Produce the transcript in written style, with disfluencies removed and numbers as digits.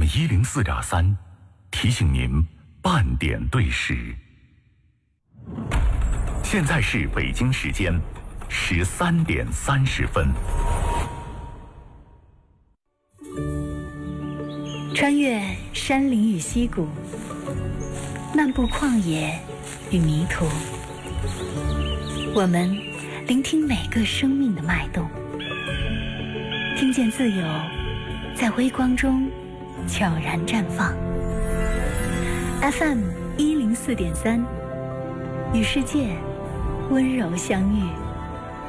FM104.3提醒您半点对时。现在是北京时间13点30分。 穿越山林与溪谷，漫步旷野与迷途，我们聆听每个生命的脉动，听见自由在微光中悄然绽放。FM104.3，与世界温柔相遇。